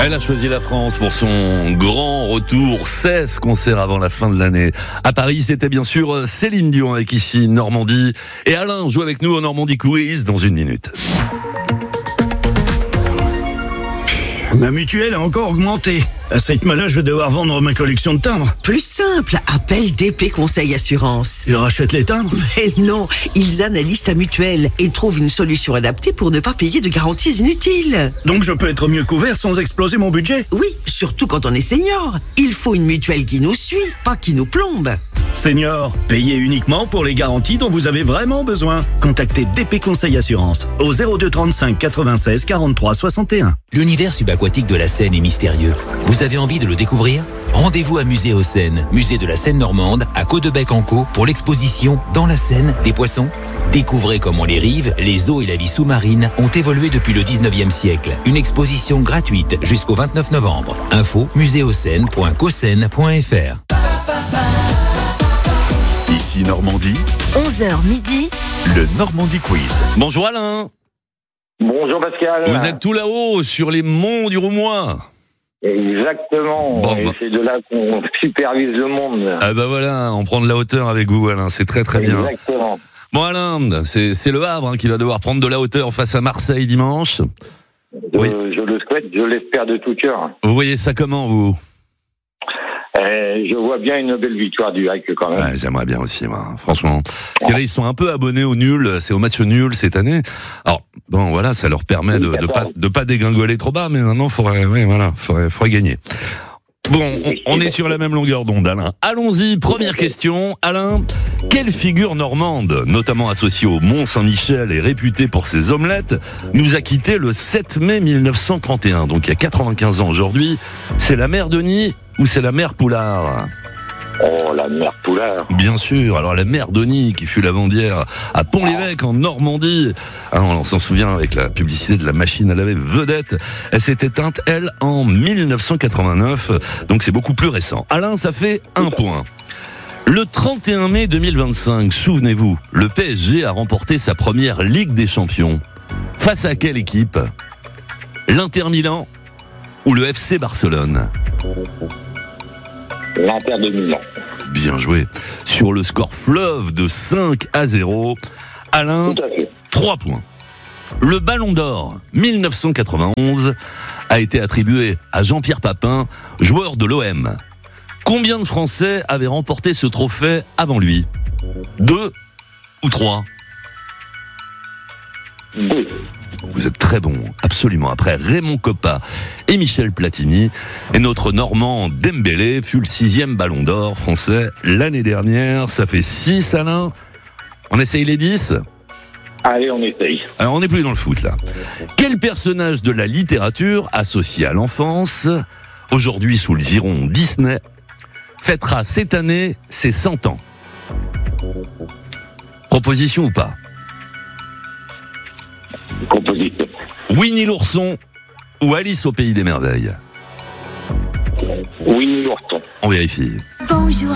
Elle a choisi la France pour son grand retour, 16 concerts avant la fin de l'année. À Paris, c'était bien sûr Céline Dion avec ici Normandie. Et Alain joue avec nous au Normandie Quiz dans une minute. Ma mutuelle a encore augmenté. À ce rythme-là, je vais devoir vendre ma collection de timbres. Plus simple, appelle DP Conseil Assurance. Je rachète les timbres. Mais non, ils analysent ta mutuelle et trouvent une solution adaptée pour ne pas payer de garanties inutiles. Donc je peux être mieux couvert sans exploser mon budget. Oui, surtout quand on est senior. Il faut une mutuelle qui nous suit, pas qui nous plombe. Senior, payez uniquement pour les garanties dont vous avez vraiment besoin. Contactez DP Conseil Assurance au 02 35 96 43 61. L'univers subaquatique de la Seine est mystérieux. Vous avez envie de le découvrir ? Rendez-vous à Musée aux Seines, musée de la Seine normande, à Caudebec-en-Caux, pour l'exposition Dans la Seine, des poissons. Découvrez comment les rives, les eaux et la vie sous-marine ont évolué depuis le 19e siècle. Une exposition gratuite jusqu'au 29 novembre. Info muséauxseines.cosseine.fr. Ici Normandie, 11h midi, le Normandie Quiz. Bonjour Alain. Bonjour Pascal. Vous êtes tout là-haut, sur les monts du Roumois. Exactement. Bon, et c'est de là qu'on supervise le monde. Ah bah voilà, on prend de la hauteur avec vous Alain, c'est très très bien. Exactement. Bon Alain, c'est le Havre qui va devoir prendre de la hauteur face à Marseille dimanche. Oui. Je le souhaite, je l'espère de tout cœur. Vous voyez ça comment vous ? Je vois bien une belle victoire du Hack quand même. Ouais, j'aimerais bien aussi, moi, franchement. Parce que là, ils sont un peu abonnés au nul, c'est au match nul cette année. Alors, bon, voilà, ça leur permet de pas dégringoler trop bas, mais maintenant, faudrait gagner. Bon, on est sur la même longueur d'onde, Alain. Allons-y, première question. Alain, quelle figure normande, notamment associée au Mont Saint-Michel et réputée pour ses omelettes, nous a quittés le 7 mai 1931, donc il y a 95 ans aujourd'hui? C'est la mère Denis ou c'est la mère Poulard? Oh, la mère Poulard. Bien sûr. Alors la mère Denis, qui fut lavandière à Pont-l'Évêque en Normandie, on s'en souvient avec la publicité de la machine à laver vedette, elle s'est éteinte, elle, en 1989, donc c'est beaucoup plus récent. Alain, ça fait 1 point. Le 31 mai 2025, souvenez-vous, le PSG a remporté sa première Ligue des Champions. Face à quelle équipe? L'Inter Milan ou le FC Barcelone? L'Inter de Milan. Bien joué. Sur le score fleuve de 5-0, Alain, 3 points. Le Ballon d'Or 1991 a été attribué à Jean-Pierre Papin, joueur de l'OM. Combien de Français avaient remporté ce trophée avant lui? 2 ou 3? 2. Vous êtes très bon, absolument. Après Raymond Kopa et Michel Platini, et notre Normand Dembélé fut le 6e Ballon d'Or français l'année dernière. Ça fait 6, Alain. On essaye les 10? Allez, on essaye. Alors, on n'est plus dans le foot, là. Quel personnage de la littérature, associé à l'enfance, aujourd'hui sous le giron Disney, fêtera cette année ses 100 ans? Proposition ou pas? Composition. Winnie l'ourson ou Alice au pays des merveilles? Winnie l'ourson. On vérifie. bonjour